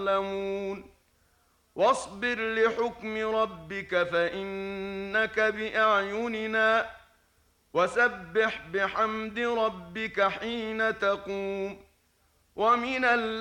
يعلمون واصبر لحكم ربك فإنك بأعيننا وسبح بحمد ربك حين تقوم ومن